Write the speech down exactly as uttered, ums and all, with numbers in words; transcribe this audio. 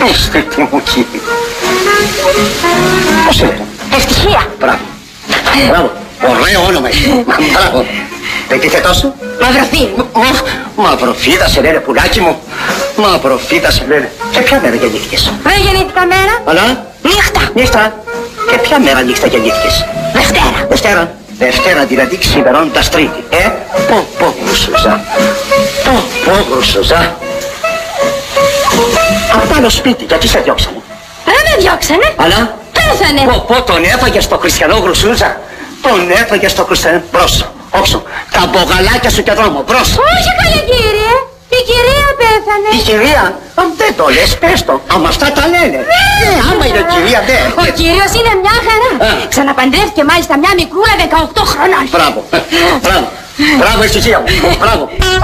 Είστε τι μου κύριε. Πώς είναι? Ευτυχία. Μπράβο. Μπράβο. Ωραίο όνομα έχει. Μπράβο. Δεν και τόσο. Μαυροφίδα. Μαυροφίδα σε λένε πουλάκι μου. Μαυροφίδα σε λένε. Και ποια μέρα γεννήθηκες? Δεν γεννήθηκα μέρα. Αλλά. Νύχτα. Νύχτα. Και ποια μέρα νύχτα γεννήθηκες? Δευτέρα. Δευτέρα. Δευτέρα δηλαδή ξημερώντας Τρίτη. Ε, πω πω γρουσουζά. Πω πω γρουσουζά. Απ' άλλο σπίτι, γιατί σε διώξανε? Δεν με διώξανε. Αλλά. Πέθανε. Πω πω τον έφαγε στο χριστιανό γρουσούζα. Τον έφαγε στο χριστιανό. Μπρος, όξο. Τα μπογαλάκια σου και δρόμο, μπρος. Όχι καλέ κύριε. Η κυρία πέθανε. Η κυρία, αν δεν το λες, πες το. Άμα αυτά τα λένε. Ναι, άμα είναι κυρία, ναι. Ο κύριος είναι μια χαρά. Α. Ξαναπαντρεύτηκε μάλιστα μια μικρούλα δεκαοκτώ χρονών. Μπράβο, μπράβο. Μπράβο, ευτυχία μου. Μπράβο.